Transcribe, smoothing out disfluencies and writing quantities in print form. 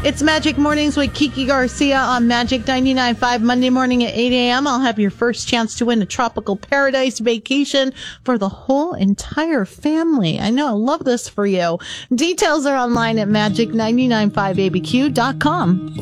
It's Magic Mornings with Kiki Garcia on Magic 99.5 Monday morning at 8 a.m. I'll have your first chance to win a tropical paradise vacation for the whole entire family. I know, I love this for you. Details are online at magic995abq.com.